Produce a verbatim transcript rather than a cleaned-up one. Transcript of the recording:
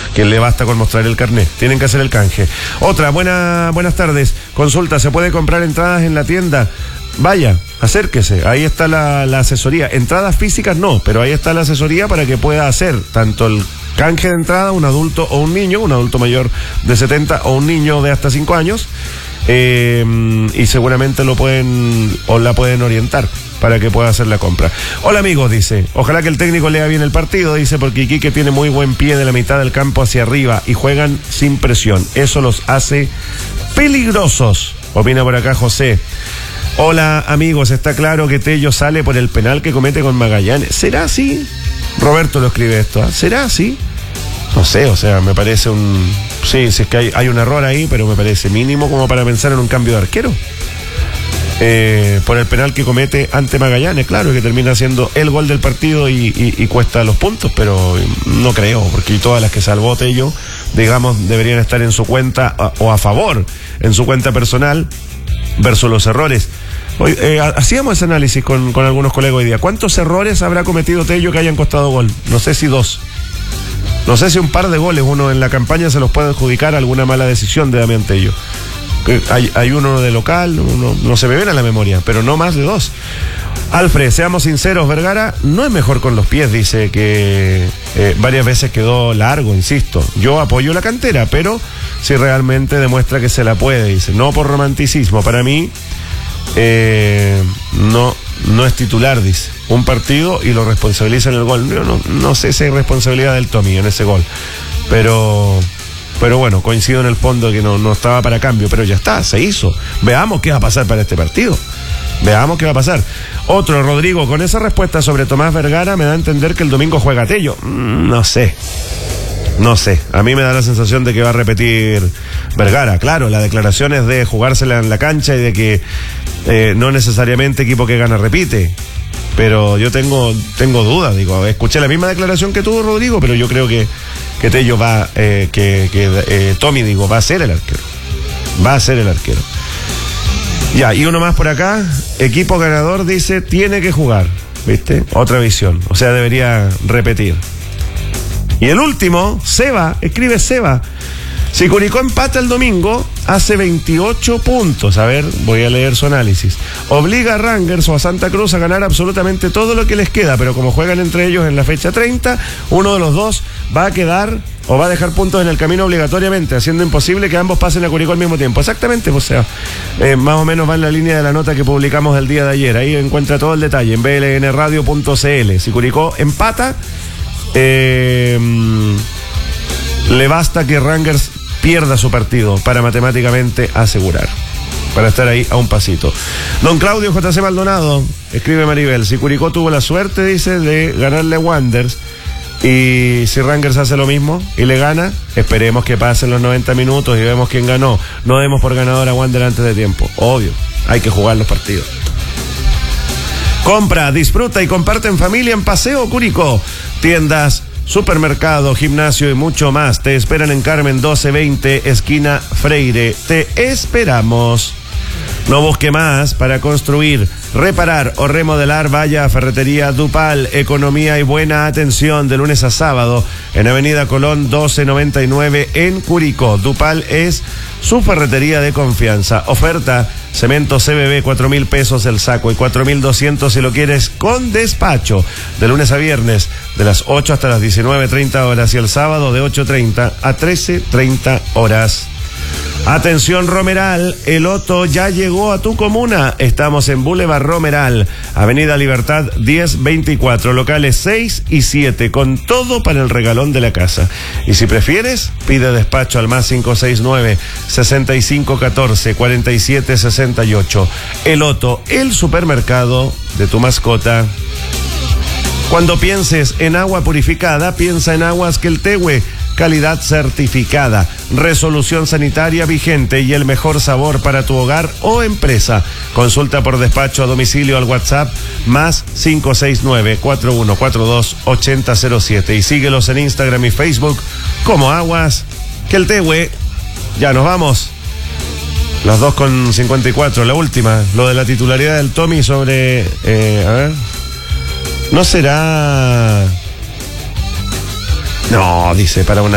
que le basta con mostrar el carnet. Tienen que hacer el canje. Otra, buena, buenas tardes. Consulta, ¿se puede comprar entradas en la tienda? Vaya, acérquese, ahí está la, la asesoría. Entradas físicas no, pero ahí está la asesoría para que pueda hacer tanto el canje de entrada, un adulto o un niño, un adulto mayor de setenta o un niño de hasta cinco años, eh, y seguramente lo pueden o la pueden orientar para que pueda hacer la compra. Hola amigos, dice, ojalá que el técnico lea bien el partido, dice, porque Iquique tiene muy buen pie de la mitad del campo hacia arriba y juegan sin presión, eso los hace peligrosos, opina por acá José. Hola amigos, está claro que Tello sale por el penal que comete con Magallanes. ¿Será así? Roberto lo escribe esto, ¿eh? ¿Será así? No sé, o sea, me parece un... Sí, sí es que hay, hay un error ahí, pero me parece mínimo como para pensar en un cambio de arquero. Eh, por el penal que comete ante Magallanes, claro, que termina siendo el gol del partido y, y, y cuesta los puntos, pero no creo, porque todas las que salvó Tello, digamos, deberían estar en su cuenta o a favor, en su cuenta personal, versus los errores. Hoy, eh, hacíamos ese análisis con, con algunos colegas hoy día. ¿Cuántos errores habrá cometido Tello que hayan costado gol? No sé si dos. No sé si un par de goles uno en la campaña se los puede adjudicar a alguna mala decisión de Damián Tello. Hay, hay uno de local, uno, no se me ven a la memoria, pero no más de dos. Alfred, seamos sinceros, Vergara no es mejor con los pies, dice que eh, varias veces quedó largo, insisto. Yo apoyo la cantera, pero si realmente demuestra que se la puede, dice, no por romanticismo, para mí eh, no, no es titular, dice, un partido y lo responsabiliza en el gol. Yo no, no sé si hay responsabilidad del Tommy en ese gol, pero... Pero bueno, coincido en el fondo que no, no estaba para cambio, pero ya está, se hizo. Veamos qué va a pasar para este partido. Veamos qué va a pasar. Otro, Rodrigo, con esa respuesta sobre Tomás Vergara me da a entender que el domingo juega Tello. Mm, no sé. No sé. A mí me da la sensación de que va a repetir Vergara. Claro, la declaración es de jugársela en la cancha y de que eh, no necesariamente equipo que gana repite. Pero yo tengo tengo dudas, digo, escuché la misma declaración que tuvo Rodrigo, pero yo creo que, que Tello va, eh, que, que eh, Tommy, digo, va a ser el arquero. Va a ser el arquero. Ya, y uno más por acá, equipo ganador dice, tiene que jugar, ¿viste? Otra visión, o sea, debería repetir. Y el último, Seba, escribe Seba. Si Curicó empata el domingo, hace veintiocho puntos. A ver, voy a leer su análisis. Obliga a Rangers o a Santa Cruz a ganar absolutamente todo lo que les queda, pero como juegan entre ellos en la fecha treinta, uno de los dos va a quedar o va a dejar puntos en el camino obligatoriamente, haciendo imposible que ambos pasen a Curicó al mismo tiempo. Exactamente, o sea, eh, más o menos va en la línea de la nota que publicamos el día de ayer. Ahí encuentra todo el detalle en b l n radio punto c l. Si Curicó empata, eh, le basta que Rangers pierda su partido para matemáticamente asegurar, para estar ahí a un pasito. Don Claudio J C Maldonado, escribe Maribel, si Curicó tuvo la suerte, dice, de ganarle a Wanderers, y si Rangers hace lo mismo y le gana, esperemos que pasen los noventa minutos y vemos quién ganó. No demos por ganador a Wanderers antes de tiempo, obvio, hay que jugar los partidos. Compra, disfruta y comparte en familia en Paseo Curicó. Tiendas, supermercado, gimnasio y mucho más te esperan en Carmen doce veinte, esquina Freire. Te esperamos. No busque más para construir, reparar o remodelar. Vaya a Ferretería Dupal. Economía y buena atención de lunes a sábado en Avenida Colón doce noventa y nueve en Curicó. Dupal es su ferretería de confianza. Oferta: cemento C B B, cuatro mil pesos el saco y cuatro mil doscientos si lo quieres con despacho. De lunes a viernes, de las ocho hasta las diecinueve treinta horas y el sábado de ocho treinta a trece treinta horas. Atención Romeral, el Otto ya llegó a tu comuna. Estamos en Boulevard Romeral, Avenida Libertad diez veinticuatro, locales seis y siete, con todo para el regalón de la casa. Y si prefieres, pide despacho al más cinco seis nueve, sesenta y cinco catorce, cuarenta y siete sesenta y ocho. El Otto, el supermercado de tu mascota. Cuando pienses en agua purificada, piensa en Aguas Queltehue. Calidad certificada, resolución sanitaria vigente y el mejor sabor para tu hogar o empresa. Consulta por despacho a domicilio al WhatsApp más cinco seis nueve, cuatro uno cuatro dos, ocho cero cero siete y síguelos en Instagram y Facebook como Aguas Queltehue. Ya nos vamos. Las dos con cincuenta y cuatro, la última, lo de la titularidad del Tommy sobre, eh, a ver, ¿no será? No, dice, para una